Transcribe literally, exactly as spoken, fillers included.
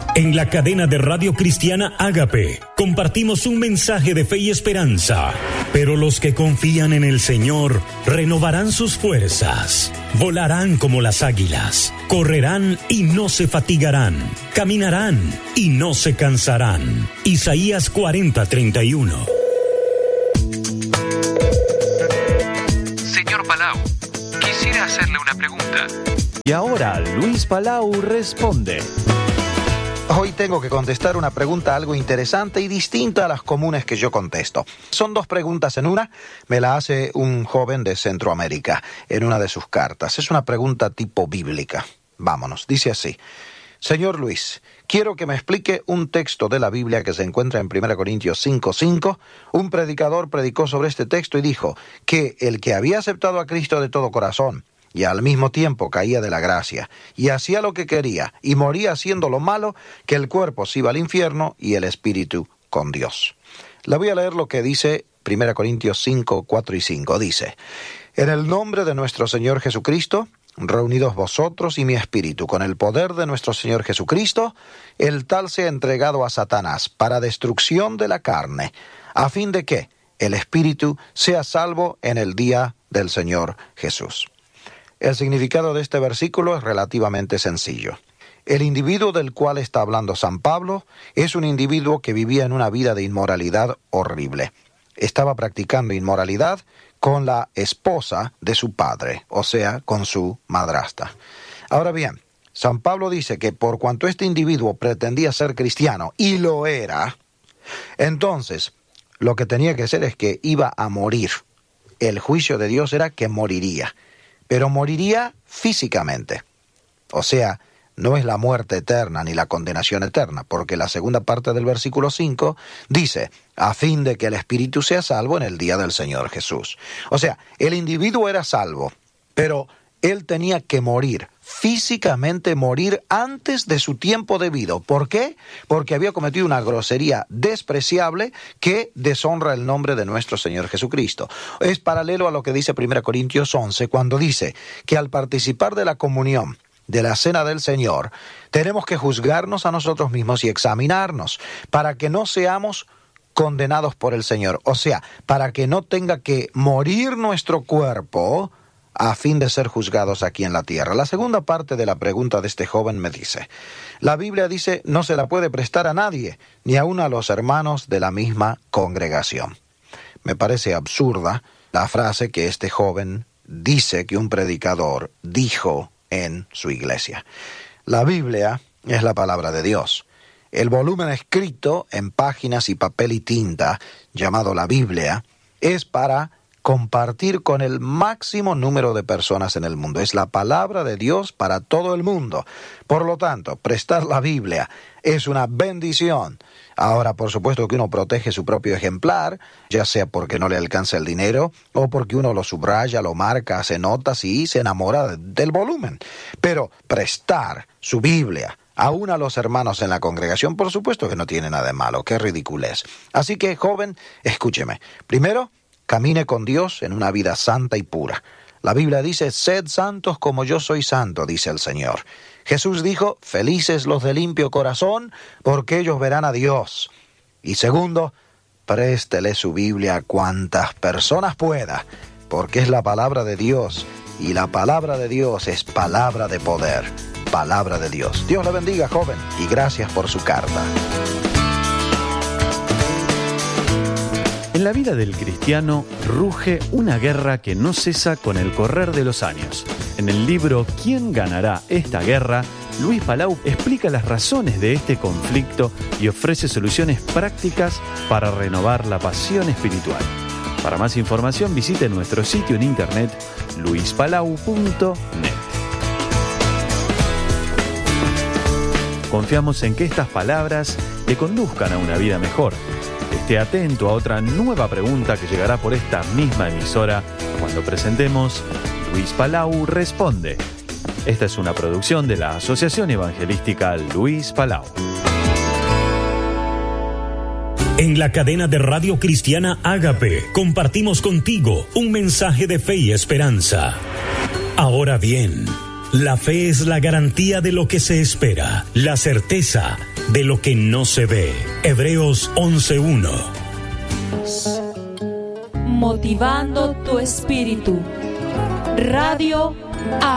En la cadena de Radio Cristiana Ágape compartimos un mensaje de fe y esperanza. Pero los que confían en el Señor renovarán sus fuerzas, volarán como las águilas, correrán y no se fatigarán, caminarán y no se cansarán. Isaías cuarenta, treinta y uno. Señor Palau, quisiera hacerle una pregunta. Y ahora Luis Palau responde. Hoy tengo que contestar una pregunta algo interesante y distinta a las comunes que yo contesto. Son dos preguntas en una. Me la hace un joven de Centroamérica en una de sus cartas. Es una pregunta tipo bíblica. Vámonos. Dice así: Señor Luis, quiero que me explique un texto de la Biblia que se encuentra en primera Corintios cinco, cinco. Un predicador predicó sobre este texto y dijo que el que había aceptado a Cristo de todo corazón y al mismo tiempo caía de la gracia, y hacía lo que quería, y moría haciendo lo malo, que el cuerpo se iba al infierno y el espíritu con Dios. Le voy a leer lo que dice primera Corintios cinco, cuatro y cinco. Dice: En el nombre de nuestro Señor Jesucristo, reunidos vosotros y mi espíritu con el poder de nuestro Señor Jesucristo, el tal sea entregado a Satanás para destrucción de la carne, a fin de que el espíritu sea salvo en el día del Señor Jesús. El significado de este versículo es relativamente sencillo. El individuo del cual está hablando San Pablo es un individuo que vivía en una vida de inmoralidad horrible. Estaba practicando inmoralidad con la esposa de su padre, o sea, con su madrastra. Ahora bien, San Pablo dice que por cuanto este individuo pretendía ser cristiano, y lo era, entonces lo que tenía que hacer es que iba a morir. El juicio de Dios era que moriría. Pero moriría físicamente. O sea, no es la muerte eterna ni la condenación eterna, porque la segunda parte del versículo cinco dice, a fin de que el espíritu sea salvo en el día del Señor Jesús. O sea, el individuo era salvo, pero él tenía que morir, físicamente morir antes de su tiempo debido. ¿Por qué? Porque había cometido una grosería despreciable que deshonra el nombre de nuestro Señor Jesucristo. Es paralelo a lo que dice primera Corintios once, cuando dice que al participar de la comunión, de la cena del Señor, tenemos que juzgarnos a nosotros mismos y examinarnos para que no seamos condenados por el Señor. O sea, para que no tenga que morir nuestro cuerpo a fin de ser juzgados aquí en la tierra. La segunda parte de la pregunta de este joven me dice, la Biblia dice no se la puede prestar a nadie, ni aun a los hermanos de la misma congregación. Me parece absurda la frase que este joven dice que un predicador dijo en su iglesia. La Biblia es la palabra de Dios. El volumen escrito en páginas y papel y tinta, llamado la Biblia, es para compartir con el máximo número de personas en el mundo. Es la palabra de Dios para todo el mundo. Por lo tanto, prestar la Biblia es una bendición. Ahora, por supuesto que uno protege su propio ejemplar, ya sea porque no le alcanza el dinero, o porque uno lo subraya, lo marca, hace notas y se enamora del volumen. Pero prestar su Biblia aún a los hermanos en la congregación, por supuesto que no tiene nada de malo. ¡Qué ridiculez! Así que, joven, escúcheme. Primero, camine con Dios en una vida santa y pura. La Biblia dice, sed santos como yo soy santo, dice el Señor. Jesús dijo, felices los de limpio corazón, porque ellos verán a Dios. Y segundo, préstele su Biblia a cuantas personas pueda, porque es la palabra de Dios, y la palabra de Dios es palabra de poder, palabra de Dios. Dios le bendiga, joven, y gracias por su carta. En la vida del cristiano ruge una guerra que no cesa con el correr de los años. En el libro ¿Quién ganará esta guerra?, Luis Palau explica las razones de este conflicto y ofrece soluciones prácticas para renovar la pasión espiritual. Para más información visite nuestro sitio en internet luis palau punto net. Confiamos en que estas palabras le conduzcan a una vida mejor. Esté atento a otra nueva pregunta que llegará por esta misma emisora cuando presentemos Luis Palau Responde. Esta es una producción de la Asociación Evangelística Luis Palau. En la cadena de Radio Cristiana Ágape compartimos contigo un mensaje de fe y esperanza. Ahora bien, la fe es la garantía de lo que se espera, la certeza de lo que no se ve. Hebreos once uno. Motivando tu espíritu. Radio A.